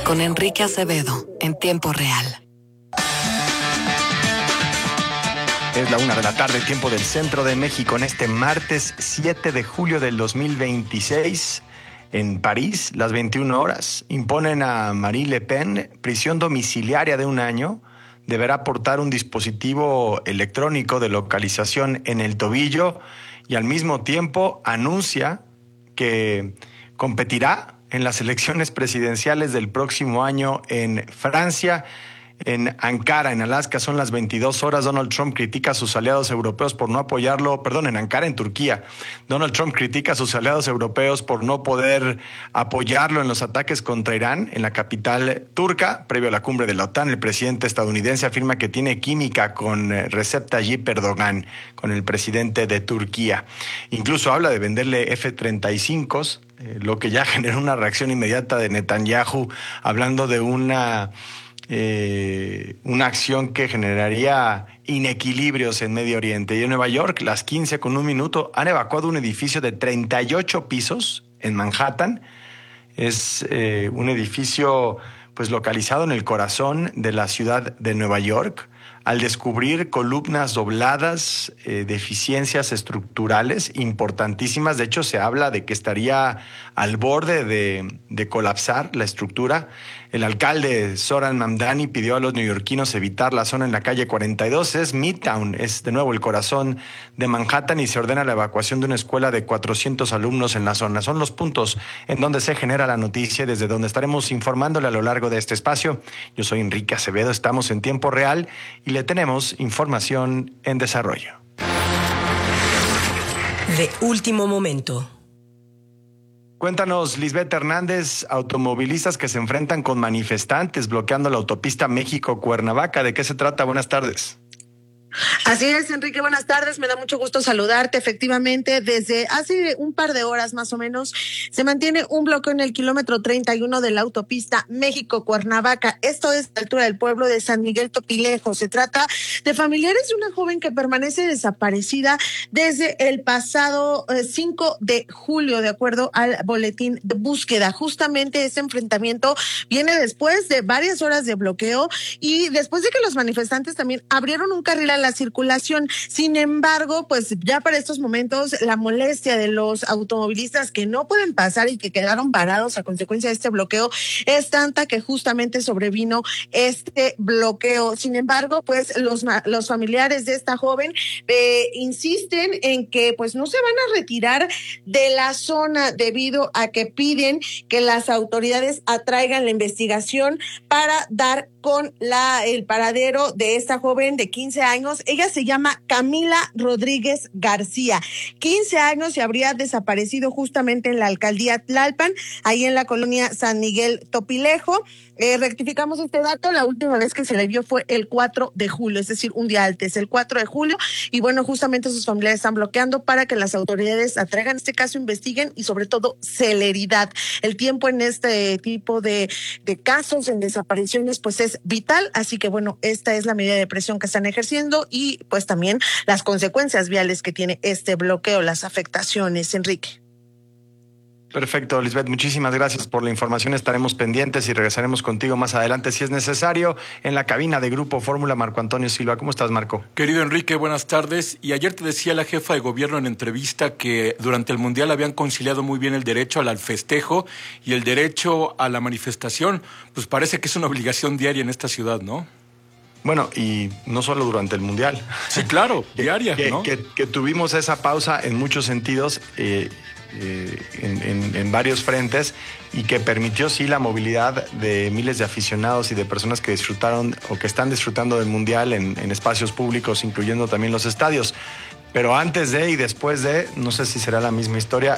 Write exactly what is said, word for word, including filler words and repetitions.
con Enrique Acevedo en tiempo real. Es la una de la tarde, tiempo del centro de México, en este martes siete de julio del dos mil veintiséis. En París, las veintiuna horas, imponen a Marine Le Pen prisión domiciliaria de un año. Deberá portar un dispositivo electrónico de localización en el tobillo y al mismo tiempo anuncia que competirá en las elecciones presidenciales del próximo año en Francia. En Ankara, en Alaska, son las veintidós horas. Donald Trump critica a sus aliados europeos por no apoyarlo. Perdón, en Ankara, en Turquía. Donald Trump critica a sus aliados europeos por no poder apoyarlo en los ataques contra Irán en la capital turca. Previo a la cumbre de la OTAN, el presidente estadounidense afirma que tiene química con Recep Tayyip Erdogan, con el presidente de Turquía. Incluso habla de venderle F treinta y cinco, eh, lo que ya generó una reacción inmediata de Netanyahu, hablando de una... Eh, una acción que generaría inequilibrios en Medio Oriente. Y en Nueva York, las quince con un minuto, han evacuado un edificio de treinta y ocho pisos en Manhattan. Es eh, un edificio pues localizado en el corazón de la ciudad de Nueva York. Al descubrir columnas dobladas, eh, deficiencias estructurales importantísimas. De hecho, se habla de que estaría al borde de, de colapsar la estructura. El alcalde Zoran Mamdani pidió a los neoyorquinos evitar la zona en la calle cuarenta y dos. Es Midtown, es de nuevo el corazón de Manhattan, y se ordena la evacuación de una escuela de cuatrocientos alumnos en la zona. Son los puntos en donde se genera la noticia, desde donde estaremos informándole a lo largo de este espacio. Yo soy Enrique Acevedo, estamos en tiempo real y le tenemos información en desarrollo. De último momento. Cuéntanos, Lisbeth Hernández, automovilistas que se enfrentan con manifestantes bloqueando la autopista México-Cuernavaca. ¿De qué se trata? Buenas tardes. Así es, Enrique, buenas tardes, me da mucho gusto saludarte. Efectivamente, desde hace un par de horas más o menos se mantiene un bloqueo en el kilómetro treinta y uno de la autopista México-Cuernavaca. Esto es a la altura del pueblo de San Miguel Topilejo. Se trata de familiares de una joven que permanece desaparecida desde el pasado cinco de julio, de acuerdo al boletín de búsqueda. Justamente ese enfrentamiento viene después de varias horas de bloqueo y después de que los manifestantes también abrieron un carril a la circulación. Sin embargo, pues ya para estos momentos la molestia de los automovilistas que no pueden pasar y que quedaron parados a consecuencia de este bloqueo es tanta que justamente sobrevino este bloqueo. Sin embargo, pues los, los familiares de esta joven eh, insisten en que pues no se van a retirar de la zona debido a que piden que las autoridades atraigan la investigación para dar con la el paradero de esta joven de quince años. Ella se llama Camila Rodríguez García. quince años y habría desaparecido justamente en la alcaldía Tlalpan, ahí en la colonia San Miguel Topilejo. Eh, rectificamos este dato, la última vez que se le vio fue el cuatro de julio, es decir, un día antes, el cuatro de julio, y bueno, justamente sus familiares están bloqueando para que las autoridades atraigan este caso, investiguen y sobre todo celeridad. El tiempo en este tipo de, de casos, en desapariciones, pues es vital, así que bueno, esta es la medida de presión que están ejerciendo y pues también las consecuencias viales que tiene este bloqueo, las afectaciones, Enrique. Perfecto, Lisbeth, muchísimas gracias por la información. Estaremos pendientes y regresaremos contigo más adelante si es necesario. En la cabina de Grupo Fórmula, Marco Antonio Silva. ¿Cómo estás, Marco? Querido Enrique, buenas tardes. Y ayer te decía la jefa de gobierno en entrevista que durante el Mundial habían conciliado muy bien el derecho al festejo y el derecho a la manifestación. Pues parece que es una obligación diaria en esta ciudad, ¿no? Bueno, y no solo durante el Mundial. Sí, claro, diaria, que, ¿no? Que, que tuvimos esa pausa en muchos sentidos, eh, eh, en, en, en varios frentes, y que permitió, sí, la movilidad de miles de aficionados y de personas que disfrutaron o que están disfrutando del Mundial en, en espacios públicos, incluyendo también los estadios. Pero antes de y después de, no sé si será la misma historia,